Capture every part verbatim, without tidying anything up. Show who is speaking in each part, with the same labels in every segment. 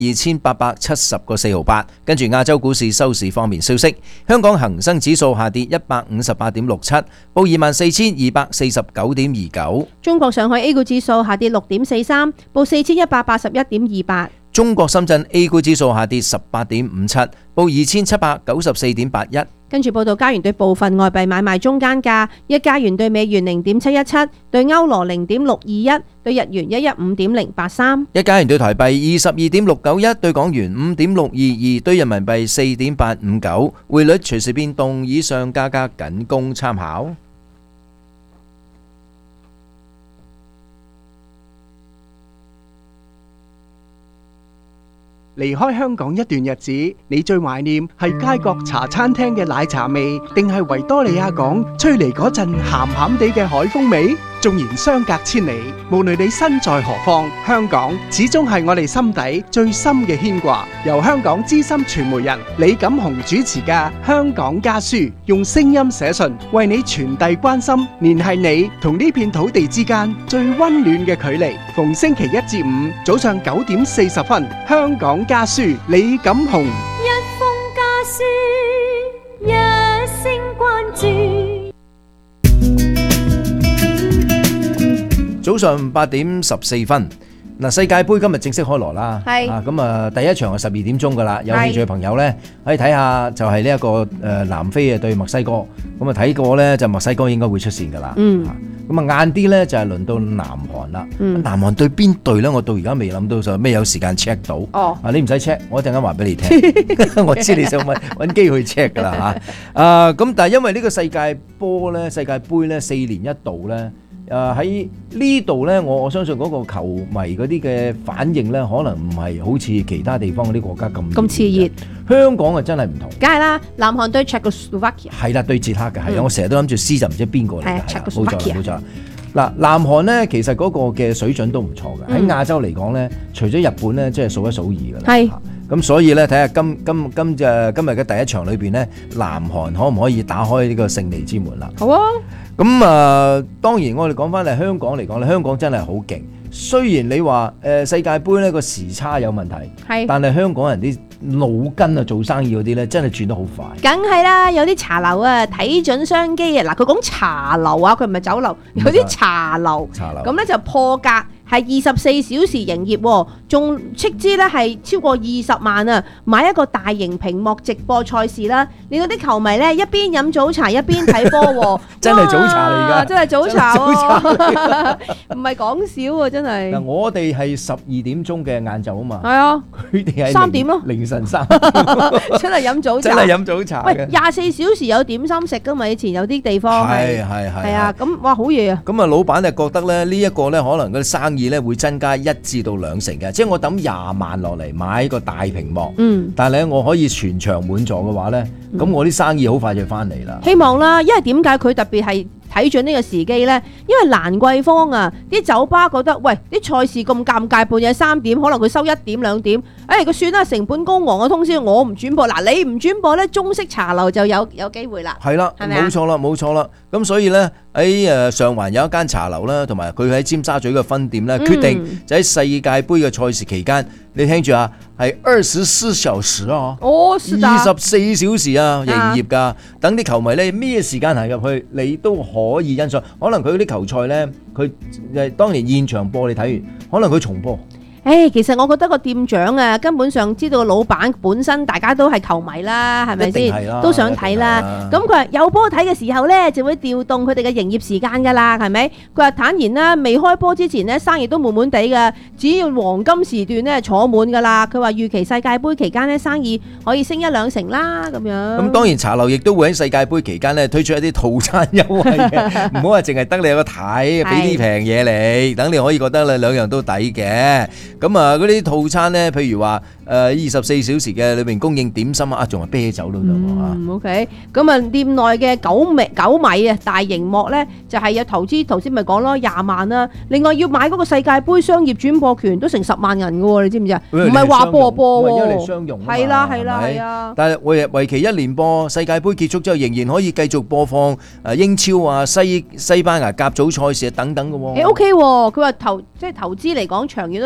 Speaker 1: 二千八百七十個四毫八。跟住亞洲股市收市方面消息，香港恒生指數下跌一百五十八點六七，報二萬四千二百四十九點二九。
Speaker 2: 中國上海 A 股指數下跌六點四三，報四千一百八十一點二八。
Speaker 1: 中國深圳 A 股指數下跌十八點五七，報二千七百九十四點八一。
Speaker 2: 跟住報道加元對部分外幣買賣中間價：一加元對美元零點七一七，對歐羅零點六二一，對日元一一五點零八三。
Speaker 1: 一加元對台幣二十二點六九一，對港元五點六二二，對人民幣四點八五九。匯率隨時變動，以上價格僅供參考。
Speaker 3: 離開香港一段日子，你最懷念係街角茶餐廳嘅奶茶味，定係維多利亞港吹嚟嗰陣鹹鹹地嘅海風味？縱然相隔千里，無論你身在何方，香港始終係我哋心底最深嘅牽掛。由香港資深傳媒人李錦雄主持嘅《香港家書》，用聲音寫信，為你傳遞關心，聯繫你同呢片土地之間最溫暖嘅距離。逢星期一至五早上九點四十分，《香港家書》李錦雄。
Speaker 4: 一封家書，一聲關注。
Speaker 1: 早上八點十四分，嗱，世界盃今日正式開鑼啦。
Speaker 2: 係
Speaker 1: 啊，咁啊，第一場係十二點鐘噶啦。有興趣嘅朋友咧，可以睇下就係呢一個誒南非啊對墨西哥。咁啊睇過咧就墨西哥應該會出線噶啦。
Speaker 2: 嗯。
Speaker 1: 咁啊晏啲咧就係輪到南韓啦。
Speaker 2: 嗯。
Speaker 1: 南韓對邊隊咧？我到而家未諗到就咩有時間 check 到。
Speaker 2: 哦。
Speaker 1: 啊，你唔使 check，我一陣間話俾你聽。我知你想揾揾機去 check 噶啦嚇。啊，咁但係因為呢個世界波咧、世界盃咧四年一度咧。誒喺呢度呢，我我相信嗰個球迷嗰啲嘅反應呢，可能唔係好似其他地方嗰啲國家咁
Speaker 2: 咁熾熱。
Speaker 1: 香港啊真係唔同。
Speaker 2: 梗係啦，南韓對 Czechoslovakia。係
Speaker 1: 啦，對捷克嘅係啊，嗯、我成日都諗住 C 就唔知邊個嚟嘅。
Speaker 2: 係
Speaker 1: 冇錯冇錯。嗱，南韓呢，其實嗰個嘅水準都唔錯嘅。喺、嗯、亞洲嚟講呢，除咗日本呢，即係數一數二㗎啦。係。咁所以咧，睇下今今今隻今日嘅第一場裏邊咧，南韓可唔可以打開呢個勝利之門啦？好啊！咁啊、呃，當然我哋講翻嚟香港嚟講咧，香港真係好勁。雖然你話誒、呃、世界盃呢個時差有問題，係，但係香港人啲腦筋啊做生意嗰啲咧，真係轉得好快。
Speaker 2: 梗係啦，有啲茶樓啊睇準商機啊！嗱，佢講茶樓啊，佢唔係酒樓，有啲茶樓，茶樓咁咧就破格。係二十四小時營業，仲斥資咧係超過二十萬啊！買一個大型屏幕直播賽事啦，令到啲球迷咧一邊飲早茶一邊睇波，
Speaker 1: 真係早茶嚟㗎，
Speaker 2: 真係早茶喎，唔係講笑喎，真係。
Speaker 1: 嗱，我哋係十二點鐘嘅晏晝啊嘛，
Speaker 2: 係啊，
Speaker 1: 佢哋係
Speaker 2: 三點咯，
Speaker 1: 凌晨三，
Speaker 2: 真係飲早茶，
Speaker 1: 真係飲早茶。
Speaker 2: 喂，廿四小時有點心食㗎嘛？以前有啲地方係係係啊，咁哇好嘢啊！
Speaker 1: 咁啊，老闆就覺得咧呢一個咧可能嗰啲生意咧會增加一至到兩成嘅，即係我抌廿萬落嚟買個大屏幕，嗯，但係咧我可以全場滿座嘅話咧，咁、嗯、我啲生意好快就翻嚟啦。
Speaker 2: 希望啦，因為點解佢特別係睇準呢個時機呢？因為蘭桂坊啊，啲酒吧覺得喂啲賽事咁尷尬，半夜三點可能佢收一點兩點，誒佢算啦，成本高昂嘅通宵我唔轉播，嗱你唔轉播呢，中式茶樓就有有機會啦。係啦，
Speaker 1: 冇錯啦，冇錯啦。咁所以呢，喺誒上環有一間茶樓啦，同埋佢喺尖沙咀嘅分店呢，嗯、決定就喺世界盃嘅賽事期間，你聽住啊，係二十四小時啊，哦，二十四小時啊營業㗎，等啲球迷呢，咩時間行入去，你都可以欣賞。可能佢啲球賽呢，佢誒當年現場播你睇完，可能佢重播。
Speaker 2: 誒、欸，其實我覺得個店長啊，根本上知道個老闆本身大家都係球迷啦，係咪先？都想睇啦。咁佢話有波睇嘅時候呢，就會調動佢哋嘅營業時間噶啦，係咪？佢話坦言啦，未開波之前呢，生意都滿滿地噶，只要黃金時段呢，坐滿噶啦。佢話預期世界盃期間呢，生意可以升一兩成啦，咁樣。咁
Speaker 1: 當然茶樓亦都會喺世界盃期間呢推出一啲套餐優惠嘅，唔好話淨係得你有個睇，俾啲平嘢你，等你可以覺得你兩樣都抵嘅。咁啊，嗰啲套餐咧，譬如話誒二十四小時嘅裏邊供應點心啊，仲係啤酒都得啊。
Speaker 2: 嗯 ，OK。咁啊，店內嘅九米九米啊大熒幕咧，就係有投資，頭先咪講咯，廿萬啦。另外要買嗰個世界盃商業轉播權都成十萬銀嘅喎，你知唔知啊？唔係話播播喎，
Speaker 1: 因為你商用。
Speaker 2: 係啦係啦係啊。
Speaker 1: 但係為為期一年播，世界盃結束之後，仍然可以繼續播放誒英超啊、西西班牙甲組賽事啊等等嘅喎。
Speaker 2: 誒 OK 喎，佢話投即係投資嚟講，長遠都算化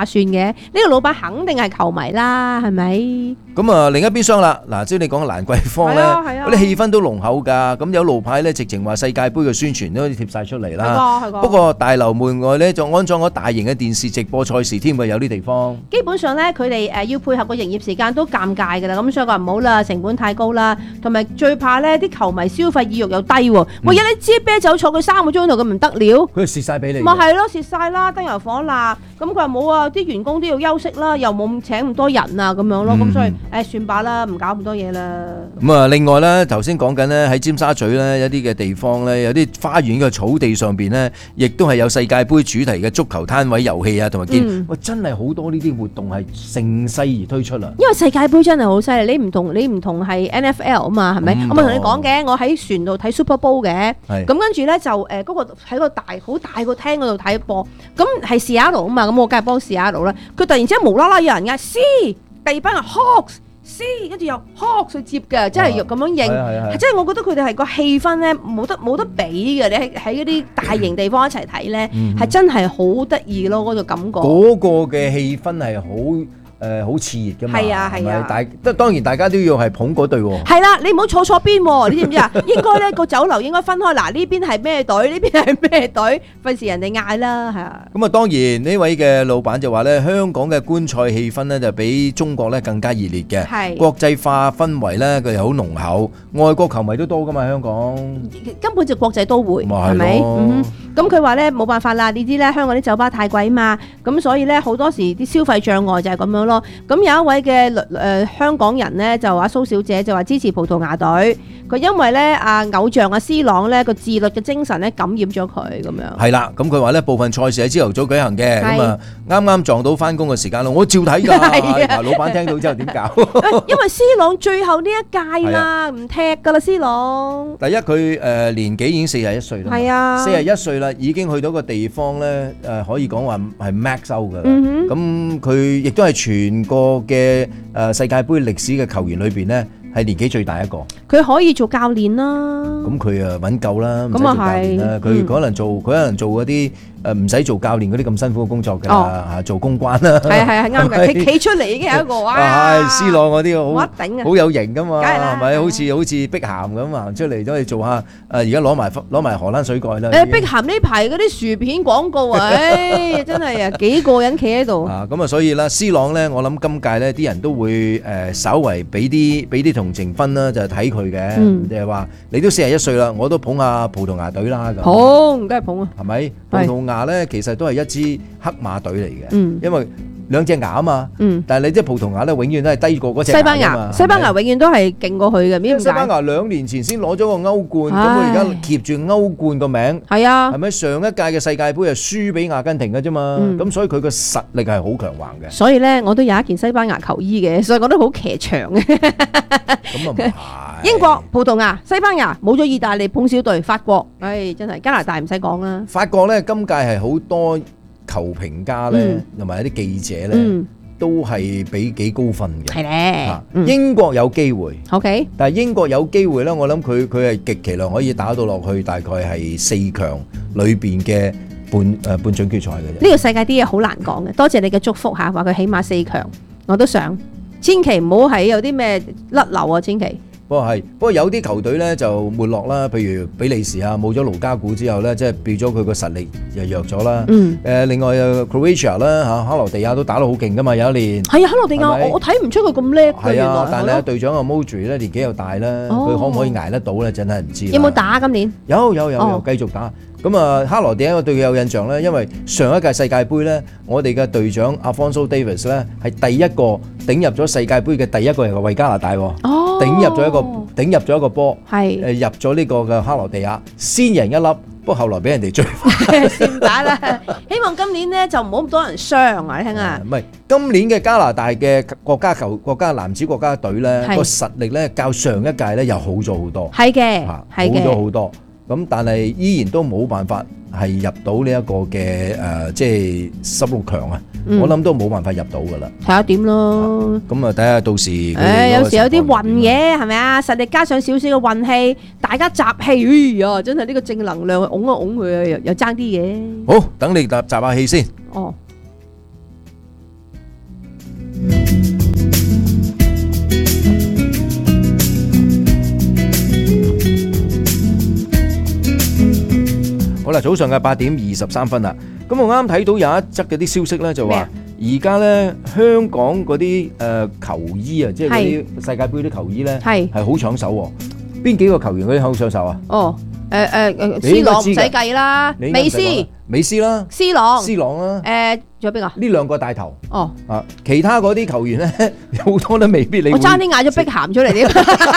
Speaker 2: 划算嘅。呢個老闆肯定係球迷啦，係咪？
Speaker 1: 咁啊，另一邊廂啦，嗱，即係你講蘭桂坊咧，嗰啲氣氛都濃厚㗎。咁有路牌咧，直情話世界盃嘅宣傳都貼晒出嚟啦。不過大樓門外咧就安裝咗大型嘅電視直播賽事添喎，有啲地方。
Speaker 2: 基本上咧，佢哋誒要配合個營業時間都尷尬㗎啦。咁所以話唔好啦，成本太高啦，同埋最怕咧啲球迷消費意欲又低喎。喂，一你支啤酒坐佢三個鐘頭，咁唔得了。
Speaker 1: 佢蝕晒俾你。
Speaker 2: 咪係咯，蝕晒啦，燈油火蠟。咁佢話冇啊，啲員工都要休息啦，又冇請咁多人啊，咁樣咯。咁所以誒算罷啦。唔搞咁多嘢啦。
Speaker 1: 咁啊，另外咧，頭先講緊咧喺尖沙咀咧，有啲嘅地方咧，有啲花園嘅草地上邊咧，亦都係有世界盃主題嘅足球攤位遊戲啊，同埋見，喂，真係好多呢啲活動係乘勢而推出啦。因為世界盃真係好犀利，你唔同你唔同係 N F L 啊嘛，係咪？我咪同你講嘅，我喺船度睇 Super Bowl 嘅，咁跟住咧就誒嗰個喺個大好大個廳嗰度睇波，咁係士雅圖啊嘛，咁我梗係幫士雅圖啦。佢突然之間無啦啦有人嗌 C，第二班人 Hawks。C 跟住又 Hawk 去接嘅，即係咁樣應，即係我覺得佢哋係個氣氛咧冇得冇得比嘅。你喺喺嗰啲大型地方一齊睇咧，係真係好得意咯，嗰個感覺。嗰個嘅氣氛係好誒好熾熱㗎嘛，係啊係啊，但係當然大家都要係捧嗰隊喎。係啦，你唔好坐錯邊喎，你知唔知啊？應該咧個酒樓應該分開，嗱呢邊係咩隊，呢邊係咩隊，費事人哋嗌啦，係啊。咁啊當然呢位嘅老闆就話咧，香港嘅觀賽氣氛咧就比中國咧更加熱烈嘅，係國際化氛圍咧佢又好濃厚，外國球迷都多㗎嘛香港，根本就國際都會係咪？咁佢話咧冇辦法啦，你知咧香港啲酒吧太貴嘛，咁所以咧好多時啲消費障礙就係咁樣咯。咁有一位嘅誒、呃、香港人咧，就阿蘇小姐就話支持葡萄牙隊，佢因為咧啊偶像阿 C 朗咧個自律嘅精神咧感染咗佢咁樣。係啦，咁佢話咧部分賽事喺朝頭早舉行嘅，咁啊啱啱撞到翻工嘅時間咯，我照睇㗎。嗱，老闆聽到之後點搞？因為 C 朗最後呢一屆啦，唔踢㗎啦 C 朗。第一佢誒、呃、年紀已經四十一歲啦，係啊，四十一歲啦，已經去到個地方咧誒、呃，可以講話係 max out 㗎啦。咁佢亦都係全個嘅誒世界盃歷史嘅球員裏邊咧，係年紀最大一個。佢可以做教練啦。咁佢啊揾夠啦，唔使做教練啦。佢可能做，佢可能做嗰啲誒唔使做教練嗰啲咁辛苦嘅工作㗎啦嚇，做公關啦。係啊係啊，啱嘅。企企出嚟已經係一個哇。係 C 朗嗰啲好，好有型㗎嘛，係咪？好似好似碧咸咁行出嚟都係做下誒，而家攞埋攞埋荷蘭水蓋啦。誒，碧咸呢排嗰啲薯片廣告啊，誒真係啊幾個人企喺度。啊，咁啊，所以啦 ，C 朗咧，我諗今屆咧啲人都會誒稍為俾啲俾啲同情分啦，就係睇佢嘅，就係話你都四十一歲啦，我都捧下葡萄牙隊啦咁。捧，梗係捧啊，係咪？葡萄牙咧其實都係一支黑馬隊嚟嘅，因為兩隻牙啊嘛。但係你即係葡萄牙咧，永遠都係低過嗰隻牙。西班牙，西班牙永遠都係勁過佢嘅，點解？西班牙兩年前先攞咗個歐冠，咁佢而家貼住歐冠個名，係啊，係咪？上一屆嘅世界盃係輸俾阿根廷嘅啫嘛，咁所以佢個實力係好強橫嘅。所以咧，我都有一件西班牙球衣嘅，所以我都好騎牆嘅。咁啊唔係。英國、葡萄牙、西班牙冇咗意大利捧小隊，法國，唉，真係加拿大唔使講啦。法國咧今屆係好多球評家咧，同埋一啲記者咧，都係俾幾高分嘅。係咧，英國有機會 ，OK，但係英國有機會咧，我諗佢佢係極其量可以打到落去，大概係四強裏邊嘅半誒半準決賽嘅啫。呢個世界啲嘢好難講嘅，多謝你嘅祝福嚇，話佢起碼四強，我都想，千祈唔好喺有啲咩甩漏啊，千祈。不過係，不過有啲球隊咧就沒落啦，譬如比利時啊，冇咗盧加古之後咧，即係變咗佢個實力又弱咗啦。嗯。誒，另外又 Croatia 啦嚇，克羅地亞都打得好勁噶嘛，有一年。係啊，克羅地亞我我睇唔出佢咁叻嘅原來。係啊，但係咧隊長阿 Modric 咧年紀又大啦，佢可唔可以捱得到咧？真係唔知。有冇打今年？有有有有繼續打。咁啊，克羅地亞我對佢有印象咧，因為上一屆世界盃咧，我哋嘅隊長 Alphonso Davies 咧係第一個頂入咗世界盃嘅第一個人，為加拿大喎，頂入咗一個頂入咗一個波，係誒入咗呢個嘅克羅地亞，先贏一粒，不過後來俾人哋追翻，算打啦。希望今年咧就唔好咁多人傷啊！你聽啊，唔係今年嘅加拿大嘅國家球國家男子國家隊咧個實力咧較上一屆咧又好咗好多，係嘅，係嘅，好咗好多。咁但係依然都冇辦法係入到呢一個嘅誒，即係十六強啊！我諗都冇辦法入到噶啦，睇下點咯。咁啊，睇下到時。誒，有時有啲運嘅係咪啊？實力加上少少嘅運氣，大家集氣，哎呀，真係呢個正能量，拱一拱佢啊，又又爭啲嘅。好，等你集集下氣先。哦。 啦，早上嘅八點二十三分啦。咁我啱睇到有一則嘅啲消息咧，就話而家咧香港嗰啲誒球衣啊，即係嗰啲世界盃啲球衣咧，係係好搶手喎。邊幾個球員嗰啲好搶手啊？哦，誒誒誒，C朗唔使計啦，美斯。美斯啦 ，C 朗 ，C 朗啦，誒，仲有邊個？呢兩個帶頭。哦，啊，其他嗰啲球員咧，好多都未必你。我爭啲嗌咗碧咸出嚟添。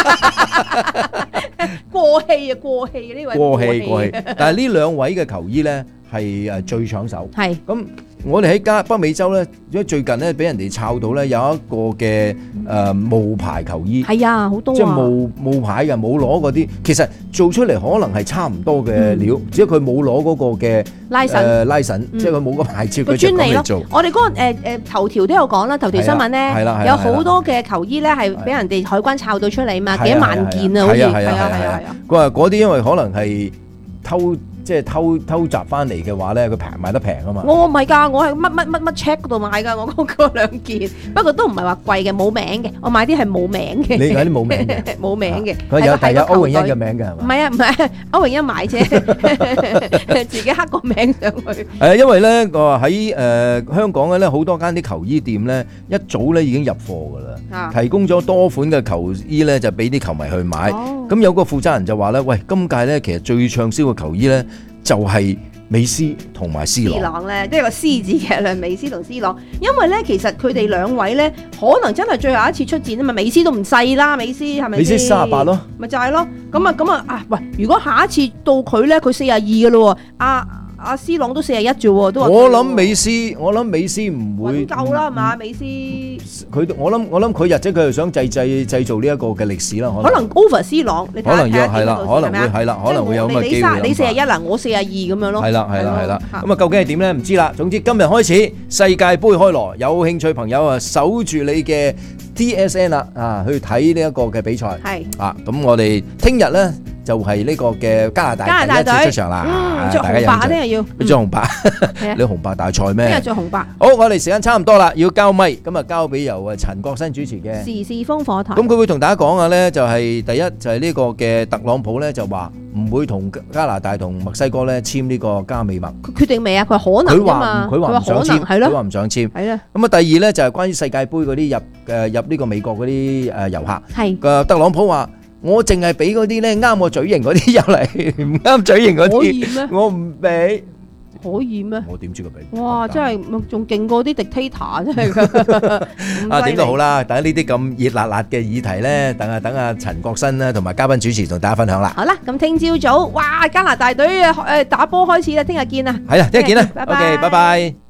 Speaker 1: 過氣啊，過氣啊，呢位。過氣過氣，但係呢兩位嘅球衣咧係誒最搶手。係。咁我哋喺加北美洲咧，因為最近咧俾人哋抄到咧有一個嘅誒冒牌球衣。係啊，好多啊。即係冒冒牌嘅，冇攞嗰啲，其實做出嚟可能係差唔多嘅料，只係佢冇攞嗰個嘅。拉神，誒拉神，即係佢冇個牌照，佢專利咯。我哋嗰個誒誒頭條都有講啦，頭條新聞咧有好多嘅球衣咧係俾人哋海關抄到出嚟嘛，幾萬件啊，好似係啊係啊係啊。佢話嗰啲因為可能係偷。即係偷偷襲翻嚟嘅話咧，佢平買得平啊嘛。我唔係㗎，我係乜乜乜乜 check 嗰度買㗎，我嗰嗰兩件。不過都唔係話貴嘅，冇名嘅。我買啲係冇名嘅。你買啲冇名嘅？冇名嘅。佢有係有歐永欣嘅名嘅係嘛？唔係啊，唔係歐永欣買啫，自己刻個名上去。誒，因為咧，我話喺誒香港嘅咧，好多間啲球衣店咧，一早咧已經入貨㗎啦，提供咗多款嘅球衣咧，就俾啲球迷去買。咁有個負責人就話咧，喂，今屆咧其實最暢銷嘅球衣咧，就係美斯同埋 C 朗。C 朗咧，即係個 C 字嘅啦，美斯同 C 朗。因為咧，其實佢哋兩位咧，可能真係最後一次出戰啊嘛。美斯都唔細啦，美斯係咪？美斯三十八咯，咪就係咯。咁啊，咁啊，啊喂，如果下一次到佢咧，佢四十二嘅咯喎，啊。阿 C 朗都四十一啫喎，都話我諗美斯，我諗美斯唔會夠啦，係嘛？美斯佢我諗我諗佢日即佢係想製製製造呢一個嘅歷史啦，可能 over C 朗，你睇下睇下係啦，可能會係啦，可能會有咁嘅機會。你四十一啦，我四十二咁樣咯。係啦係啦係啦，咁啊究竟係點咧？唔知啦。總之今日開始世界盃開鑼，有興趣朋友啊，守住你嘅 T S N 啦啊，去睇呢一個嘅比賽。係啊，咁我哋聽日咧。就係呢個嘅加拿大第一次出場啦，着紅白聽日要，你着紅白，你紅白大賽咩？聽日着紅白。好，我哋時間差唔多啦，要交咪，咁啊交俾由啊陳國新主持嘅時事風火台。咁佢會同大家講下咧，就係第一就係呢個嘅特朗普咧就話唔會同加拿大同墨西哥咧簽呢個加美盟。佢決定未啊？佢話可能㗎嘛。佢話佢話唔想簽，係咯。佢話唔想簽。係啦。咁啊，第二咧就係關於世界盃嗰啲入誒入呢個美國嗰啲誒遊客。係。個特朗普話。我淨係俾嗰啲咧啱我嘴型嗰啲入嚟，唔啱嘴型嗰啲，我唔俾。可以咩？我點知佢俾？哇！真係仲勁過啲 dictator 真係㗎。啊點都好啦，等呢啲咁熱辣辣嘅議題咧，等下等下陳國新啦同埋嘉賓主持同大家分享啦。好啦，咁聽朝早，哇！加拿大隊誒打波開始啦，聽日見啦。係啊，聽日見啦。OK，拜拜。